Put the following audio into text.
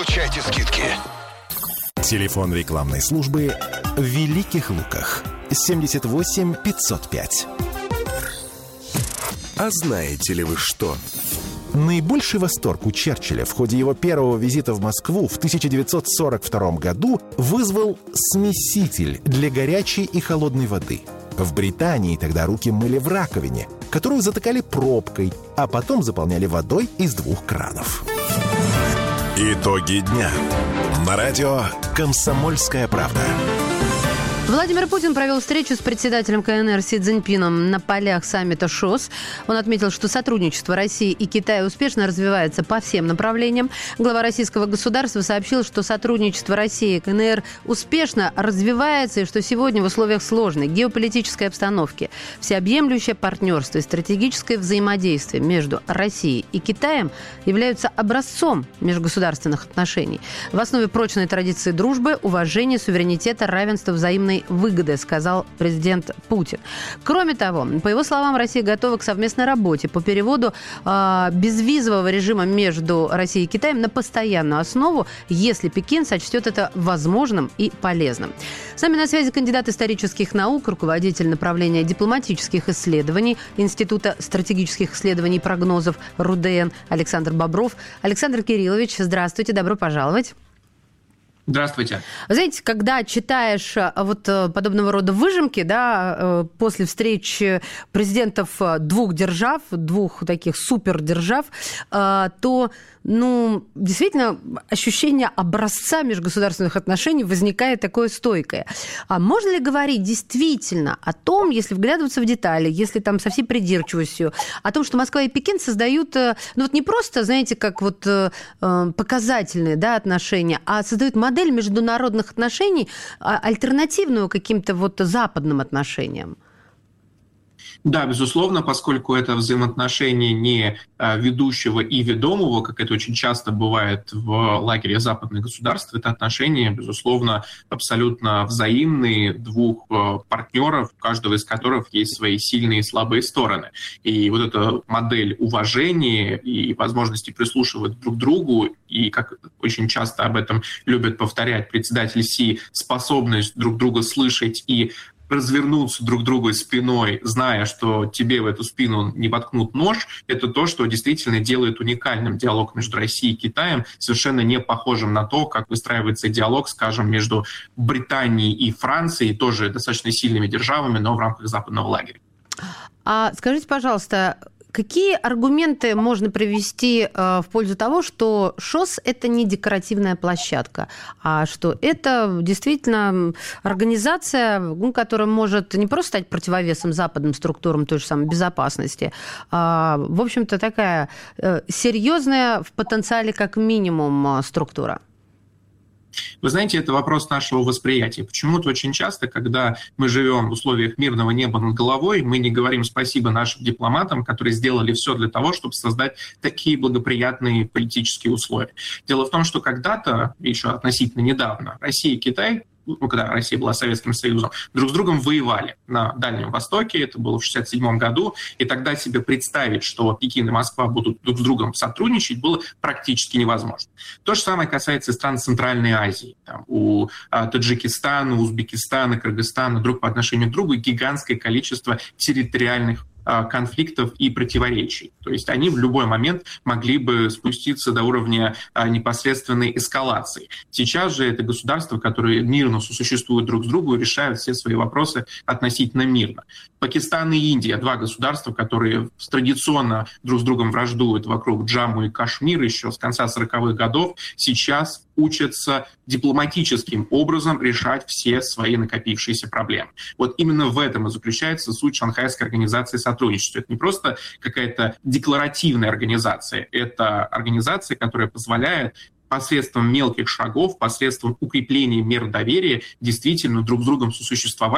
получайте скидки. Телефон рекламной службы в Великих Луках 78 505. А знаете ли вы что? Наибольший восторг у Черчилля в ходе его первого визита в Москву в 1942 году вызвал смеситель для горячей и холодной воды. В Британии тогда руки мыли в раковине, которую затыкали пробкой, а потом заполняли водой из 2 кранов. Итоги дня. На радио «Комсомольская правда». Владимир Путин провел встречу с председателем КНР Си Цзиньпином на полях саммита ШОС. Он отметил, что сотрудничество России и Китая успешно развивается по всем направлениям. Глава российского государства сообщил, что сотрудничество России и КНР успешно развивается и что сегодня в условиях сложной геополитической обстановки всеобъемлющее партнерство и стратегическое взаимодействие между Россией и Китаем являются образцом межгосударственных отношений. В основе прочной традиции дружбы, уважения, суверенитета, равенства, взаимной выгоды, сказал президент Путин. Кроме того, по его словам, Россия готова к совместной работе по переводу безвизового режима между Россией и Китаем на постоянную основу, если Пекин сочтет это возможным и полезным. С нами на связи кандидат исторических наук, руководитель направления дипломатических исследований Института стратегических исследований и прогнозов РУДН Александр Бобров. Александр Кириллович, здравствуйте, добро пожаловать. Здравствуйте. Знаете, когда читаешь вот подобного рода выжимки, да, после встреч президентов 2 держав, 2 таких супердержав, то, действительно, ощущение образца межгосударственных отношений возникает такое стойкое. А можно ли говорить действительно о том, если вглядываться в детали, если там со всей придирчивостью, о том, что Москва и Пекин создают, не просто, знаете, как вот показательные, да, отношения, а создают модель международных отношений, альтернативную каким-то вот западным отношениям? Да, безусловно, поскольку это взаимоотношения не ведущего и ведомого, как это очень часто бывает в лагере западных государств, это отношения, безусловно, абсолютно взаимные 2 партнеров, у каждого из которых есть свои сильные и слабые стороны. И вот эта модель уважения и возможности прислушивать друг к другу, и, как очень часто об этом любят повторять председатель Си, способность друг друга слышать и развернуться друг к другу спиной, зная, что тебе в эту спину не воткнут нож, это то, что действительно делает уникальным диалог между Россией и Китаем, совершенно не похожим на то, как выстраивается диалог, скажем, между Британией и Францией, тоже достаточно сильными державами, но в рамках западного лагеря. А скажите, пожалуйста, какие аргументы можно привести в пользу того, что ШОС – это не декоративная площадка, а что это действительно организация, которая может не просто стать противовесом западным структурам той же самой безопасности, а, в общем-то, такая серьезная в потенциале как минимум структура? Вы знаете, это вопрос нашего восприятия. Почему-то очень часто, когда мы живем в условиях мирного неба над головой, мы не говорим спасибо нашим дипломатам, которые сделали все для того, чтобы создать такие благоприятные политические условия. Дело в том, что когда-то, еще относительно недавно, Россия и Китай, когда Россия была Советским Союзом, друг с другом воевали на Дальнем Востоке, это было в 1967 году, и тогда себе представить, что Пекин и Москва будут друг с другом сотрудничать, было практически невозможно. То же самое касается стран Центральной Азии. Там у Таджикистана, Узбекистана, Кыргызстана друг по отношению к другу гигантское количество территориальных конфликтов и противоречий. То есть они в любой момент могли бы спуститься до уровня непосредственной эскалации. Сейчас же это государства, которые мирно сосуществуют друг с другом и решают все свои вопросы относительно мирно. Пакистан и Индия – 2 государства, которые традиционно друг с другом враждуют вокруг Джамму и Кашмира еще с конца 40-х годов, сейчас учатся дипломатическим образом решать все свои накопившиеся проблемы. Вот именно в этом и заключается суть Шанхайской организации сотрудничества. Это не просто какая-то декларативная организация, это организация, которая позволяет посредством мелких шагов, посредством укрепления мер доверия действительно друг с другом сосуществовать